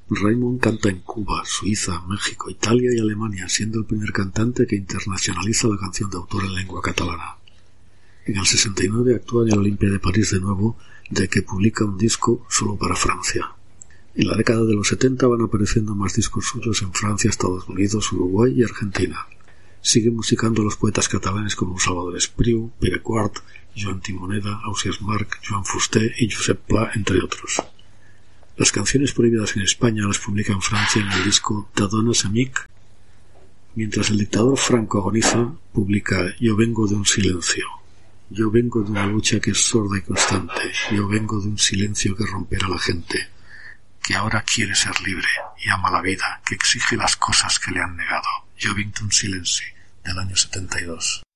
Raymond canta en Cuba, Suiza, México, Italia y Alemania, siendo el primer cantante que internacionaliza la canción de autor en lengua catalana. En el 69 actúa en el Olympia de París de nuevo, de que publica un disco solo para Francia. En la década de los 70 van apareciendo más discos suyos en Francia, Estados Unidos, Uruguay y Argentina. Sigue musicando a los poetas catalanes como Salvador Espriu, Pere Quart, Joan Timoneda, Ausiàs March, Joan Fuster y Josep Pla, entre otros. Las canciones prohibidas en España las publica en Francia en el disco Ta Dones Amic. Mientras el dictador Franco agoniza, publica Yo vengo de un silencio. Yo vengo de una lucha que es sorda y constante. Yo vengo de un silencio que romperá a la gente, que ahora quiere ser libre y ama la vida, que exige las cosas que le han negado. Jo vinc d'un silenci, del año 72.